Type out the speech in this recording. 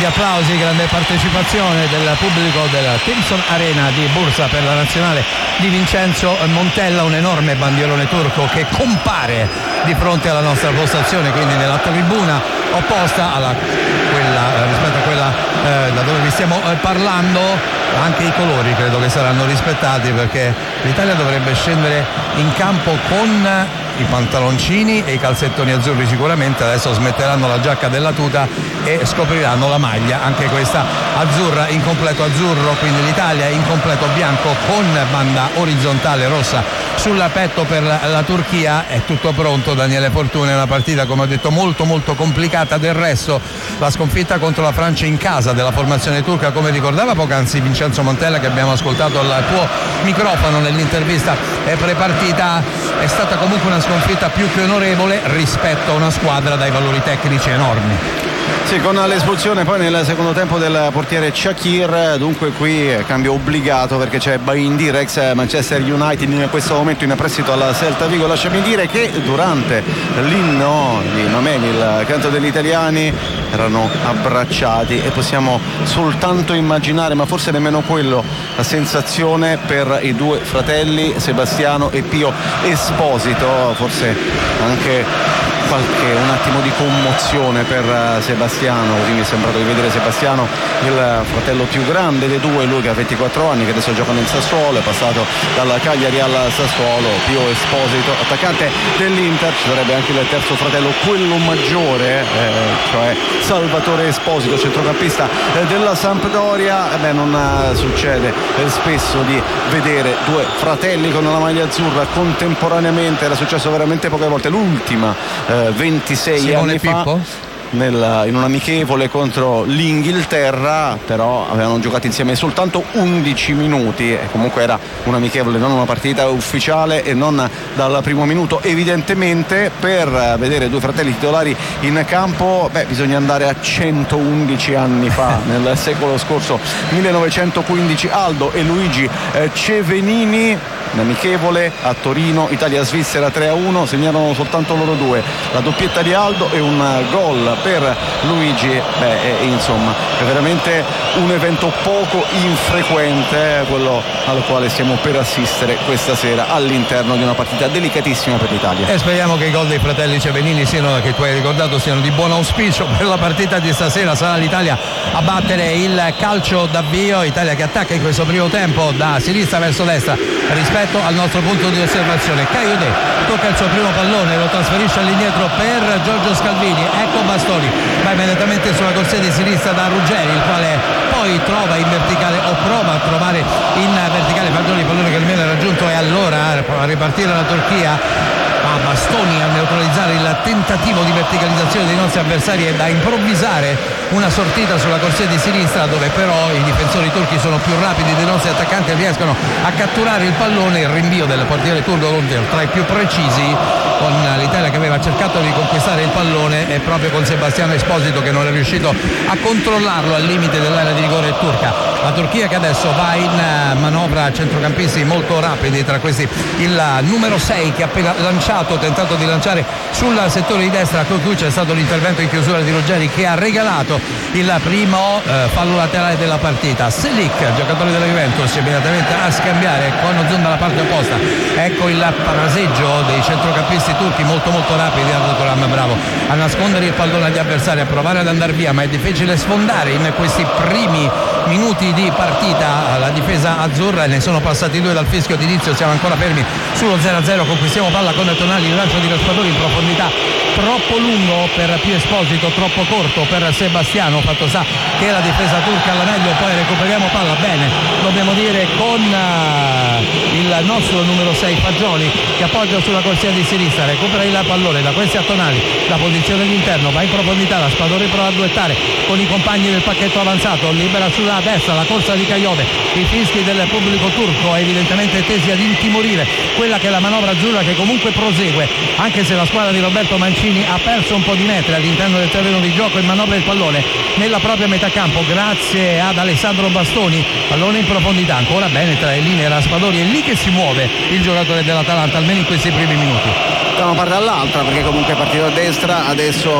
applausi, grande partecipazione del pubblico del Timson Arena di Bursa per la nazionale di Vincenzo Montella, un enorme bandierone turco che compare di fronte alla nostra postazione, quindi nella tribuna opposta rispetto a quella da dove vi stiamo parlando. Anche i colori credo che saranno rispettati, perché l'Italia dovrebbe scendere in campo con i pantaloncini e i calzettoni azzurri sicuramente. Adesso smetteranno la giacca della tuta e scopriranno la maglia, anche questa azzurra, in completo azzurro, quindi l'Italia in completo bianco con banda orizzontale rossa sul petto per la Turchia. È tutto pronto, Daniele Fortuna. È una partita, come ho detto, molto molto complicata. Del resto la sconfitta contro la Francia in casa della formazione turca, come ricordava poc'anzi Vincenzo Montella, che abbiamo ascoltato al tuo microfono nell'intervista prepartita, è stata comunque una sconfitta più che onorevole rispetto a una squadra dai valori tecnici enormi. Sì, con l'espulsione poi nel secondo tempo del portiere Shaqiri, dunque qui cambio obbligato, perché c'è Baindir, ex Manchester United, in questo momento in prestito alla Celta Vigo. Lasciami dire che durante l'inno di Mameli, il canto degli italiani, erano abbracciati, e possiamo soltanto immaginare, ma forse nemmeno quello, la sensazione per i due fratelli Sebastiano e Pio Esposito, forse anche un attimo di commozione per Sebastiano. Così mi è sembrato di vedere Sebastiano, il fratello più grande dei due, lui che ha 24 anni, che adesso gioca nel Sassuolo, è passato dalla Cagliari al Sassuolo. Pio Esposito, attaccante dell'Inter. Ci sarebbe anche il terzo fratello, quello maggiore, cioè Salvatore Esposito, centrocampista della Sampdoria. Non succede spesso di vedere due fratelli con una maglia azzurra contemporaneamente, era successo veramente poche volte. L'ultima 26 Simone anni Pippo? fa in un amichevole contro l'Inghilterra, però avevano giocato insieme soltanto 11 minuti e comunque era un amichevole, non una partita ufficiale e non dal primo minuto. Evidentemente per vedere due fratelli titolari in campo bisogna andare a 111 anni fa, nel secolo scorso, 1915. Aldo e Luigi Cevenini, un amichevole a Torino, Italia-Svizzera 3-1, segnarono soltanto loro due, la doppietta di Aldo e un gol per Luigi. Insomma, è veramente un evento poco infrequente, quello al quale stiamo per assistere questa sera all'interno di una partita delicatissima per l'Italia. E speriamo che i gol dei fratelli Cevenini siano, che tu hai ricordato, siano di buon auspicio per la partita di stasera. Sarà l'Italia a battere il calcio d'avvio, Italia che attacca in questo primo tempo da sinistra verso destra rispetto al nostro punto di osservazione. Caiode tocca il suo primo pallone, lo trasferisce all'indietro per Giorgio Scalvini. Ecco Bastoni, va immediatamente sulla corsia di sinistra da Ruggeri, il quale poi trova in verticale, o prova a trovare in verticale Fagioli, il pallone che nemmeno è raggiunto, e allora a ripartire la Turchia. Bastoni a neutralizzare il tentativo di verticalizzazione dei nostri avversari e da improvvisare una sortita sulla corsia di sinistra, dove però i difensori turchi sono più rapidi dei nostri attaccanti e riescono a catturare il pallone. Il rinvio del portiere turco tra i più precisi, con l'Italia che aveva cercato di conquistare il pallone, e proprio con Sebastiano Esposito che non è riuscito a controllarlo al limite dell'area di rigore turca. La Turchia che adesso va in manovra, centrocampisti molto rapidi, tra questi il numero 6 che ha appena lanciato, tentato di lanciare sul settore di destra, con cui c'è stato l'intervento in chiusura di Ruggeri che ha regalato il primo fallo laterale della partita. Selic, giocatore della Juventus, immediatamente a scambiare con Ozun dalla parte opposta. Ecco il paraseggio dei centrocampisti turchi molto molto rapidi. Arda Turan bravo a nascondere il pallone agli avversari, a provare ad andare via, ma è difficile sfondare in questi primi minuti di partita la difesa azzurra, e ne sono passati due dal fischio d'inizio. Siamo ancora fermi sullo 0-0, conquistiamo palla con Tonali, il lancio di Raspadori in profondità, troppo lungo per Pio Esposito, troppo corto per Sebastiano. Fatto sta che la difesa turca alla meglio, poi recuperiamo palla bene, dobbiamo dire, con il nostro numero 6 Fagioli, che appoggia sulla corsia di sinistra, recupera il pallone da questi a Tonali, la posizione all'interno, va in profondità, Raspadori prova a duettare con i compagni del pacchetto avanzato, libera sulla destra, la corsa di Caiode, i fischi del pubblico turco evidentemente tesi ad intimorire quella che è la manovra azzurra, che comunque prosegue, anche se la squadra di Roberto Mancini ha perso un po' di metri all'interno del terreno di gioco e manovra il pallone nella propria metà campo grazie ad Alessandro Bastoni. Pallone in profondità, ancora bene tra le linee Raspadori, è lì che si muove il giocatore dell'Atalanta, almeno in questi primi minuti. Da una parte all'altra, perché comunque è partito a destra, adesso